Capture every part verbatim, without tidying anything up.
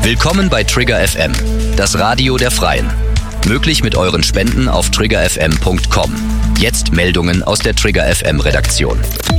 Willkommen bei Trigger F M, das Radio der Freien. Möglich mit euren Spenden auf trigger f m punkt com. Jetzt Meldungen aus der Trigger F M Redaktion.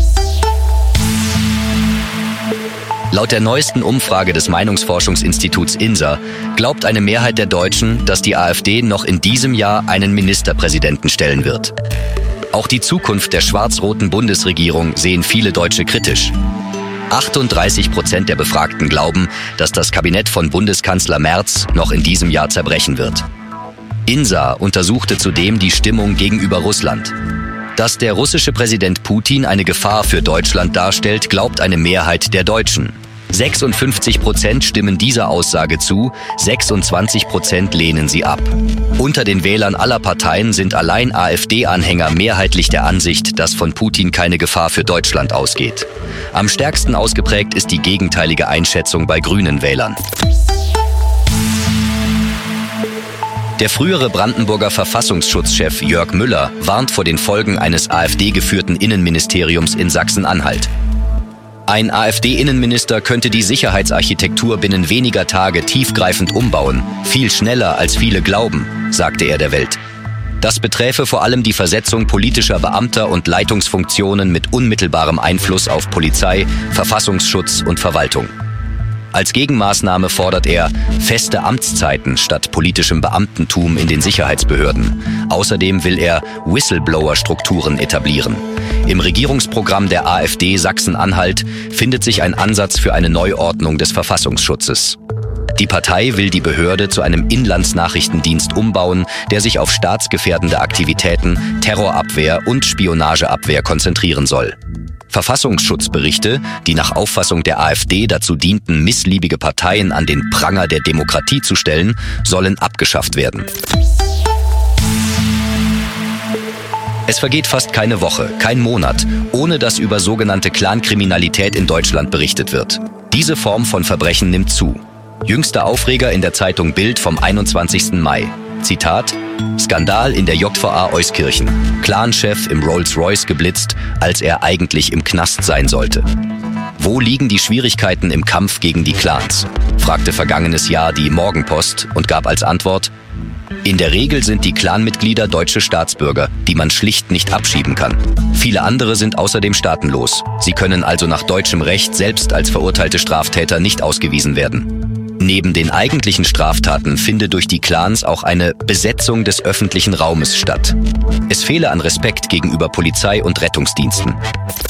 Laut der neuesten Umfrage des Meinungsforschungsinstituts INSA glaubt eine Mehrheit der Deutschen, dass die AfD noch in diesem Jahr einen Ministerpräsidenten stellen wird. Auch die Zukunft der schwarz-roten Bundesregierung sehen viele Deutsche kritisch. achtunddreißig Prozent der Befragten glauben, dass das Kabinett von Bundeskanzler Merz noch in diesem Jahr zerbrechen wird. INSA untersuchte zudem die Stimmung gegenüber Russland. Dass der russische Präsident Putin eine Gefahr für Deutschland darstellt, glaubt eine Mehrheit der Deutschen. sechsundfünfzig Prozent stimmen dieser Aussage zu, sechsundzwanzig Prozent lehnen sie ab. Unter den Wählern aller Parteien sind allein AfD-Anhänger mehrheitlich der Ansicht, dass von Putin keine Gefahr für Deutschland ausgeht. Am stärksten ausgeprägt ist die gegenteilige Einschätzung bei grünen Wählern. Der frühere Brandenburger Verfassungsschutzchef Jörg Müller warnt vor den Folgen eines AfD-geführten Innenministeriums in Sachsen-Anhalt. Ein AfD-Innenminister könnte die Sicherheitsarchitektur binnen weniger Tage tiefgreifend umbauen, viel schneller als viele glauben, sagte er der Welt. Das beträfe vor allem die Versetzung politischer Beamter und Leitungsfunktionen mit unmittelbarem Einfluss auf Polizei, Verfassungsschutz und Verwaltung. Als Gegenmaßnahme fordert er feste Amtszeiten statt politischem Beamtentum in den Sicherheitsbehörden. Außerdem will er Whistleblower-Strukturen etablieren. Im Regierungsprogramm der AfD Sachsen-Anhalt findet sich ein Ansatz für eine Neuordnung des Verfassungsschutzes. Die Partei will die Behörde zu einem Inlandsnachrichtendienst umbauen, der sich auf staatsgefährdende Aktivitäten, Terrorabwehr und Spionageabwehr konzentrieren soll. Verfassungsschutzberichte, die nach Auffassung der AfD dazu dienten, missliebige Parteien an den Pranger der Demokratie zu stellen, sollen abgeschafft werden. Es vergeht fast keine Woche, kein Monat, ohne dass über sogenannte Clankriminalität in Deutschland berichtet wird. Diese Form von Verbrechen nimmt zu. Jüngster Aufreger in der Zeitung Bild vom einundzwanzigsten Mai. Zitat: Skandal in der J V A Euskirchen. Clanchef im Rolls-Royce geblitzt, als er eigentlich im Knast sein sollte. Wo liegen die Schwierigkeiten im Kampf gegen die Clans? Fragte vergangenes Jahr die Morgenpost und gab als Antwort: In der Regel sind die Clanmitglieder deutsche Staatsbürger, die man schlicht nicht abschieben kann. Viele andere sind außerdem staatenlos. Sie können also nach deutschem Recht selbst als verurteilte Straftäter nicht ausgewiesen werden. Neben den eigentlichen Straftaten finde durch die Clans auch eine Besetzung des öffentlichen Raumes statt. Es fehle an Respekt gegenüber Polizei und Rettungsdiensten.